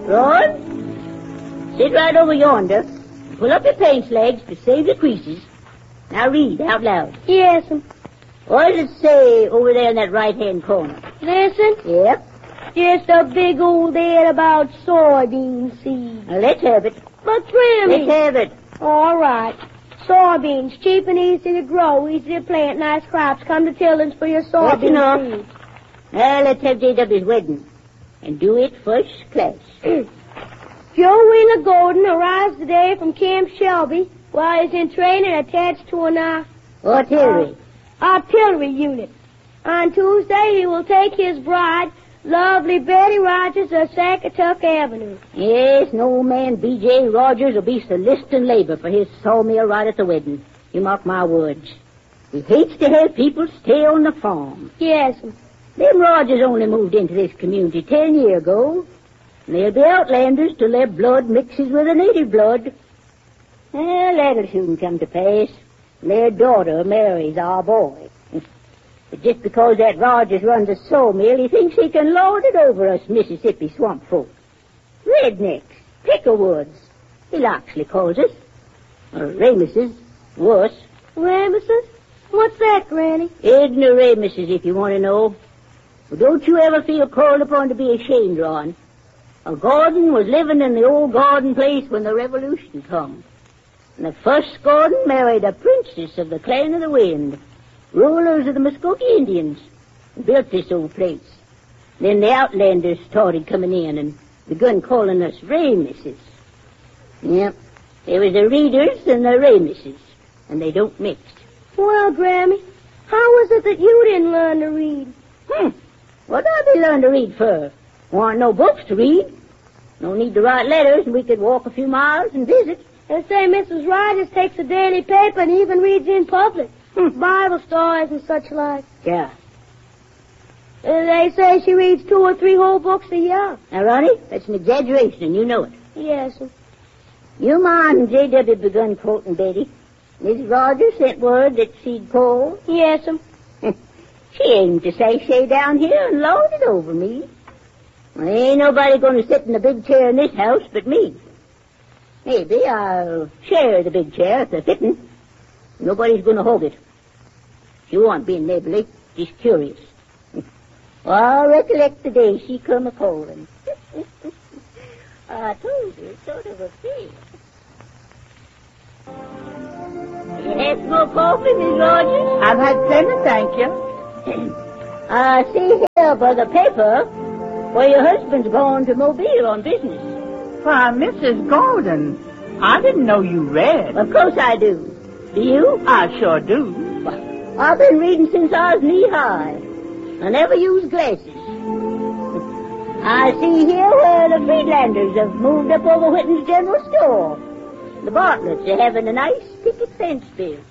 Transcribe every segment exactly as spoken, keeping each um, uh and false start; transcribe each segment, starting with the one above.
Ron, sit right over yonder. Pull up your pants legs to save the creases. Now read out loud. Yes'm. What does it say over there in that right-hand corner? Listen. Yep. Just a big old ad about soybean seeds. Now, let's have it. But, Grammy. Let's have it. All right. Soybeans, cheap and easy to grow, easy to plant, nice crops. Come to Tilden's for your soybean enough. seeds. Now, let's have J W's wedding. And do it first class. Joe Wheeler Golden arrives today from Camp Shelby while he's in training attached to an uh, artillery. Uh, artillery unit. On Tuesday, he will take his bride, lovely Betty Rogers, to Saugatuck Avenue. Yes, no man B J Rogers will be soliciting labor for his sawmill right at the wedding. You mark my words. He hates to have people stay on the farm. Yes. Them Rogers only moved into this community ten years ago. And they'll be outlanders till their blood mixes with the native blood. Well, that'll soon come to pass. Their daughter marries our boy. But just because that Rogers runs a sawmill, he thinks he can lord it over us Mississippi swamp folk. Rednecks, pickerwoods, he Loxley calls us. Or Ramuses, worse. Ramuses? What's that, Granny? Ignoramuses, if you want to know. Well, don't you ever feel called upon to be ashamed, Ron. A Gordon was living in the old Gordon place when the Revolution come. And the first Gordon married a princess of the Clan of the Wind, rulers of the Muskogee Indians, and built this old place. Then the outlanders started coming in and begun calling us Ramuses. Yep, there was the Readers and the Ramuses, and they don't mix. Well, Grammy, how was it that you didn't learn to read? Hmm, what did I learn to read for? Want no books to read. No need to write letters, and we could walk a few miles and visit. They say Missus Rogers takes a daily paper and even reads in public. Bible stories and such like. Yeah. Uh, they say she reads two or three whole books a year. Now, Ronnie, that's an exaggeration, and you know it. Yes, sir. You mind J W begun quoting Betty? Missus Rogers sent word that she'd call. Yes, sir. She aimed to say, stay down here and lord it over me. Well, ain't nobody going to sit in the big chair in this house but me. Maybe I'll share the big chair if they're fitting. Nobody's going to hold it. She won't be neighborly, just curious. Well, I recollect the day she come a-calling. I told you, it's sort of a thing. You have some more coffee, Miss Rogers? I've had plenty, thank you. I see here by the paper where your husband's gone to Mobile on business. Why, Missus Golden, I didn't know you read. Of course I do. Do you? I sure do. Well, I've been reading since I was knee-high. I never used glasses. I see here where the Friedlanders have moved up over Whitten's General Store. The Bartletts are having a nice picket fence built.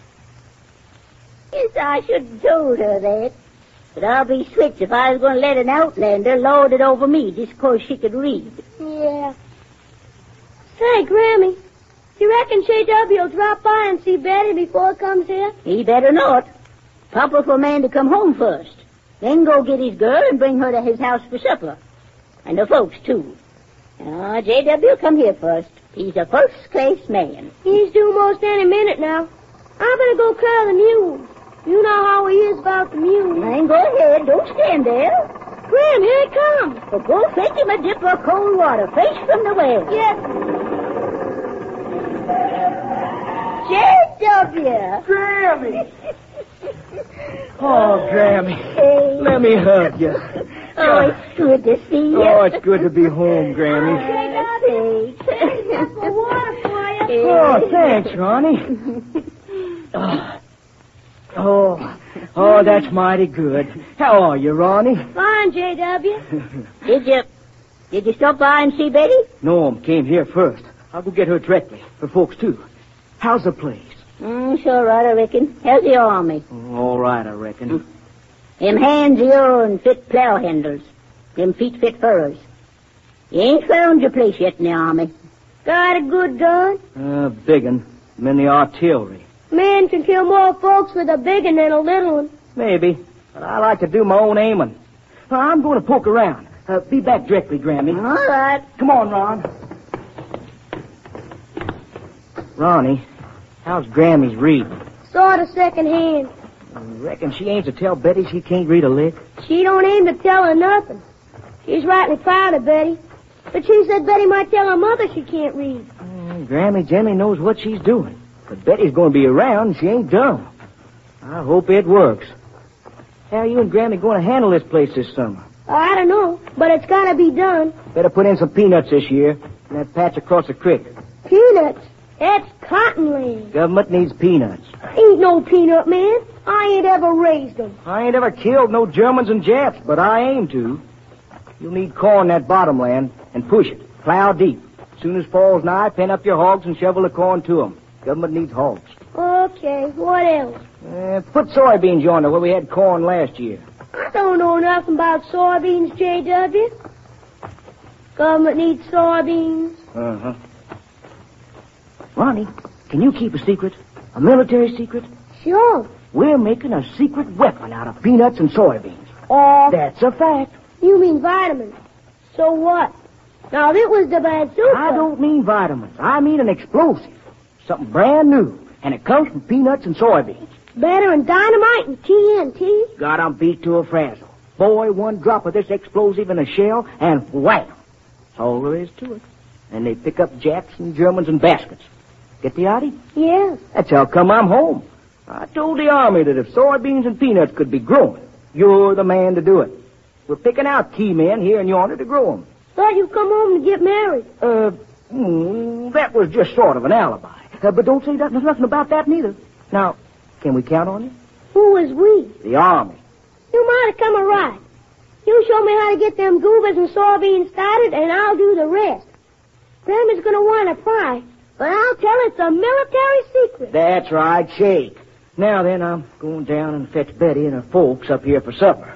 Yes, I should have told her that. But I'll be switched if I was going to let an outlander lord it over me just 'cause she could read. Yeah. Say, Grammy, you reckon J W will drop by and see Betty before he comes here? He better not. Proper for a man to come home first. Then go get his girl and bring her to his house for supper. And the folks, too. Now, J W will come here first. He's a first-class man. He's due most any minute now. I better go curl the mule. You know how he is about the mule. Then go ahead. Don't stand there. Grim, here he comes. Well, go fetch him a dip of cold water, fresh from the well. Yes. J W! Grammy! Oh, Grammy. Hey. Let me hug you. Oh, it's good to see you. Oh, it's good to be home, Grammy. Oh, Thanks. Some water for you. Oh, thanks, Ronnie. Oh. Oh, oh, that's mighty good. How are you, Ronnie? Fine, J W. Did you, did you stop by and see Betty? Norm came here first. I'll go get her directly. Her folks, too. How's the place? Mm, sure right, I reckon. How's the army? Oh, all right, I reckon. Mm. Them hands of yourn fit plow handles. Them feet fit furrows. You ain't found your place yet in the army. Got a good gun? Uh, big un. I'm in the artillery. Man can kill more folks with a big one than a little one. Maybe, but I like to do my own aiming. Well, I'm going to poke around. Uh, be back directly, Grammy. All right. Come on, Ron. Ronnie, how's Grammy's reading? Sort of second hand. You reckon she ain't to tell Betty she can't read a lick? She don't aim to tell her nothing. She's rightly proud of Betty. But she said Betty might tell her mother she can't read. Mm, Grammy Jimmy knows what she's doing. But Betty's going to be around and she ain't dumb. I hope it works. How are you and Grammy going to handle this place this summer? I don't know, but it's got to be done. Better put in some peanuts this year in that patch across the creek. Peanuts? That's cotton land. Government needs peanuts. Ain't no peanut man. I ain't ever raised them. I ain't ever killed no Germans and Japs, but I aim to. You'll need corn in that bottom land and push it. Plow deep. As soon as fall's nigh, pen up your hogs and shovel the corn to 'em. Government needs hogs. Okay, what else? Uh, put soybeans yonder where we had corn last year. I don't know nothing about soybeans, J W. Government needs soybeans. Uh-huh. Ronnie, can you keep a secret? A military secret? Sure. We're making a secret weapon out of peanuts and soybeans. Oh, That's a fact. you mean vitamins. So what? Now, if it was the bazooka... I don't mean vitamins. I mean an explosive. Something brand new. And it comes from peanuts and soybeans. Better than dynamite and T N T. Got 'em beat to a frazzle. Boy, one drop of this explosive in a shell, and wham! That's all there is to it. And they pick up Japs and Germans in baskets. Get the idea? Yeah. That's how come I'm home. I told the Army that if soybeans and peanuts could be grown, you're the man to do it. We're picking out key men here and yonder to grow 'em. Thought you'd come home to get married. Uh, mm, that was just sort of an alibi. Uh, but don't say that, nothing about that neither. Now, can we count on you? Who is we? The Army. You might have come a right. You show me how to get them goobers and soybeans started, and I'll do the rest. Grandma's going to want to pry, but I'll tell it's a military secret. That's right, shake. Now then, I'm going down and fetch Betty and her folks up here for supper.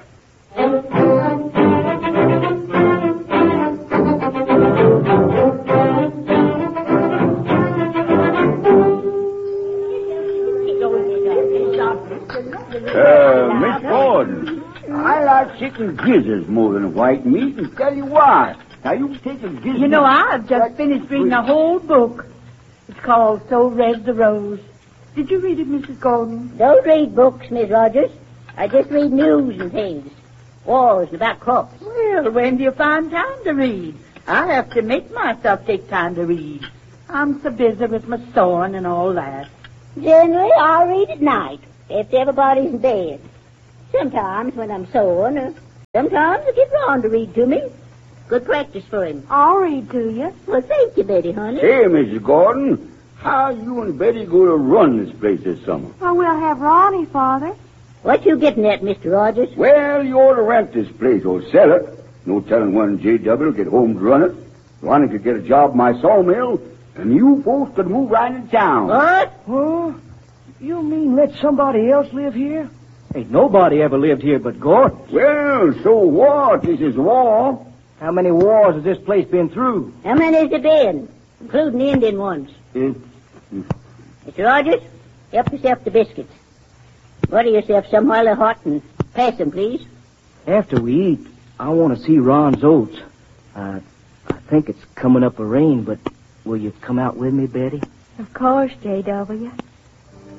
Uh, Miss Gordon, I like chicken gizzards more than white meat, and tell you why. Now, you take a gizzard... You know, I've just finished reading a whole book. It's called So Red the Rose. Did you read it, Missus Gordon? Don't read books, Miss Rogers. I just read news and things. Wars and about crops. Well, when do you find time to read? I have to make myself take time to read. I'm so busy with my sewing and all that. Generally, I read at night, after everybody's in bed. Sometimes when I'm sewing, or sometimes I get Ron to read to me. Good practice for him. I'll read to you. Well, thank you, Betty, honey. Hey, Missus Gordon, how you and Betty going to run this place this summer? Well, we'll have Ronnie, Father. What you getting at, Mister Rogers? Well, you ought to rent this place or sell it. No telling when J W will get home to run it. Ronnie could get a job in my sawmill, and you folks could move right in town. What? Huh? You mean let somebody else live here? Ain't nobody ever lived here but Gordon. Well, so what? This is war. How many wars has this place been through? How many has there been, including the Indian ones? Uh, Mister Rogers, help yourself to biscuits. Butter yourself some while they're hot and pass them, please. After we eat, I want to see Ron's oats. Uh, I think it's coming up a rain, but will you come out with me, Betty? Of course, J W